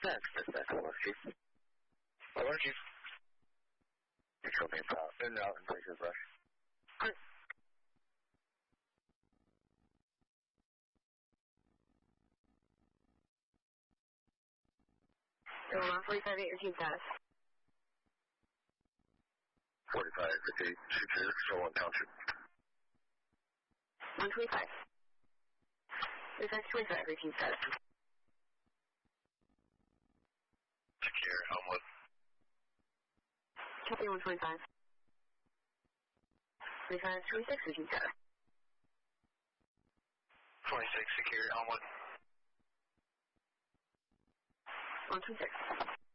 Express Alert you. Alert you. Control being out and out and take his rush. Good. So 145 at your team status. 45, 58, 22, still on township. 125. Defense 25 at your team status. Secure, Elmwood. Copy 125. 25, 26 at your team status. 26, secure, Elmwood. 126.